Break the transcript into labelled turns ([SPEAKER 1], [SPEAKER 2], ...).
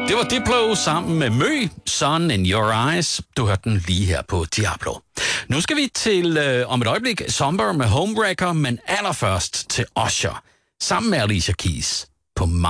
[SPEAKER 1] Det var Diplo sammen med Mø, Sun in Your Eyes. Du hørte den lige her på Diablo. Nu skal vi til, om et øjeblik, Somber med Homewrecker, men allerførst til Usher, sammen med Alicia Keys på